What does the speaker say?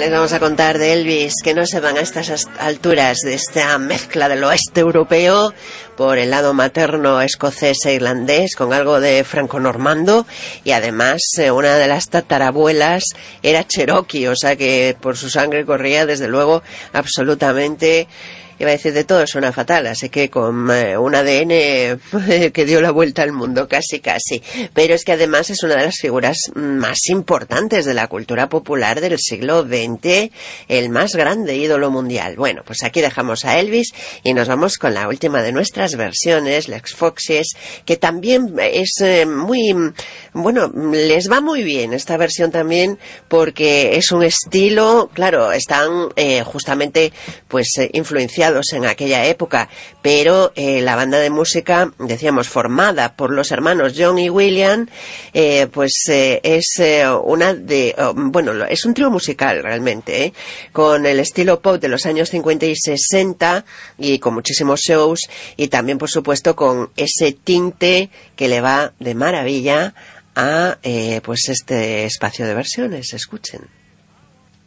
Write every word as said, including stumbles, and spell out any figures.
les vamos a contar de Elvis, que no se van a estas alturas de esta mezcla del oeste europeo por el lado materno escocés e irlandés con algo de franco-normando, y además eh, una de las tatarabuelas era cherokee, o sea que por su sangre corría desde luego absolutamente, iba a decir de todo, suena fatal, así que con eh, un A D N que dio la vuelta al mundo, casi casi. Pero es que además es una de las figuras más importantes de la cultura popular del siglo veinte, el más grande ídolo mundial. Bueno, pues aquí dejamos a Elvis y nos vamos con la última de nuestras versiones, Lex Foxes, que también es eh, muy, bueno, les va muy bien esta versión también, porque es un estilo, claro, están eh, justamente pues eh, influenciados en aquella época, pero eh, la banda de música, decíamos, formada por los hermanos John y William, eh, pues eh, es eh, una de, oh, bueno, es un trío musical realmente, ¿eh? Con el estilo pop de los años cincuenta y sesenta y con muchísimos shows, y también por supuesto con ese tinte que le va de maravilla a eh, pues este espacio de versiones. Escuchen.